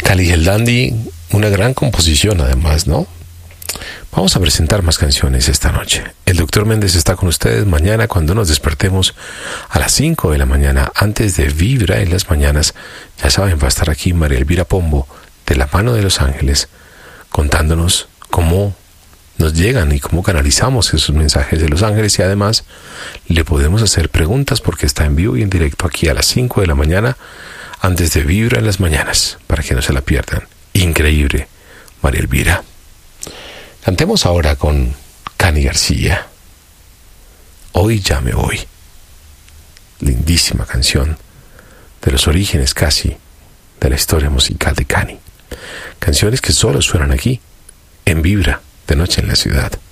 Cali y el Dandy, una gran composición además, ¿no? Vamos a presentar más canciones esta noche. El Dr. Méndez está con ustedes mañana cuando nos despertemos a las 5 de la mañana. Antes de Vibra en las mañanas, ya saben, va a estar aquí María Elvira Pombo, de la mano de Los Ángeles, contándonos cómo nos llegan y cómo canalizamos esos mensajes de Los Ángeles, y además le podemos hacer preguntas porque está en vivo y en directo aquí a las 5 de la mañana antes de Vibra en las mañanas, para que no se la pierdan. Increíble, María Elvira. Cantemos ahora con Cani García, Hoy ya me voy. Lindísima canción, de los orígenes casi de la historia musical de Cani. Canciones que solo suenan aquí, en Vibra, de noche en la ciudad.